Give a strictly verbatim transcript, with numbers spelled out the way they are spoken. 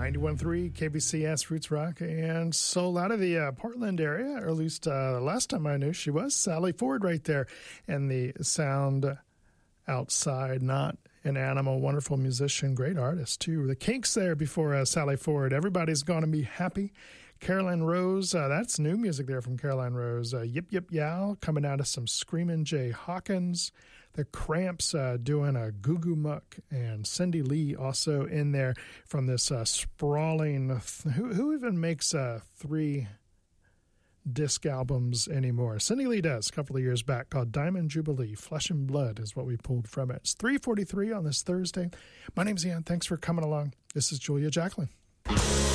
ninety-one point three K B C S Roots Rock and Soul out of the uh, Portland area, or at least uh, the last time I knew she was. Sally Ford right there. And the sound outside, not an animal, wonderful musician, great artist too. The Kinks there before uh, Sally Ford. Everybody's Gonna Be Happy. Caroline Rose, uh, that's new music there from Caroline Rose. Uh, Yip Yip Yow coming out of some Screamin' Jay Hawkins. The Cramps uh, doing a Goo Goo Muck, and Cindy Lee also in there from this uh, sprawling. Th- who, who even makes uh, three disc albums anymore? Cindy Lee does a couple of years back, called Diamond Jubilee. Flesh and Blood is what we pulled from it. It's three forty-three on this Thursday. My name's Ian. Thanks for coming along. This is Julia Jacklin.